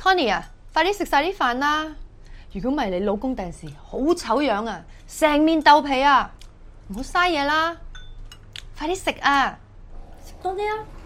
Connie 啊，快啲食晒啲飯啦！如果唔係你老公第時好醜樣啊，成面豆皮啊！唔好嘥嘢啦，快啲食啊！ 食多啲啊！